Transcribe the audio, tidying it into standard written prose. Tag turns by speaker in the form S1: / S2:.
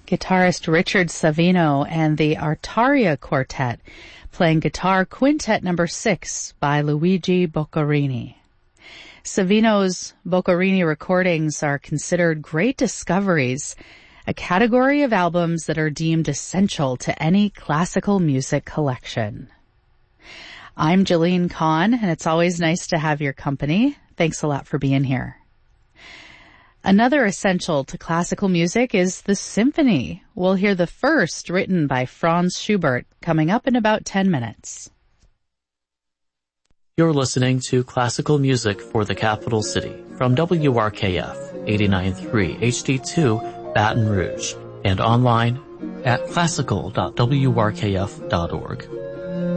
S1: guitarist Richard Savino and the Artaria Quartet, playing Guitar Quintet No. 6 by Luigi Boccherini. Savino's Boccherini recordings are considered great discoveries, a category of albums that are deemed essential to any classical music collection. I'm Jillian Kahn, and it's always nice to have your company. Thanks a lot for being here. Another essential to classical music is the symphony. We'll hear the first, written by Franz Schubert, coming up in about 10 minutes.
S2: You're listening to Classical Music for the Capital City from WRKF 89.3 HD2 Baton Rouge and online at classical.wrkf.org.